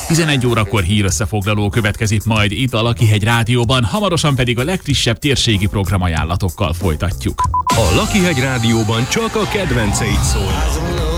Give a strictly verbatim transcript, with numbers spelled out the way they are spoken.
tizenegy órakor hírösszefoglaló következik majd itt a Lakihegy Rádióban, hamarosan pedig a legfrissebb térségi programajánlatokkal folytatjuk. A Lakihegy Rádióban csak a kedvenceid szólnak.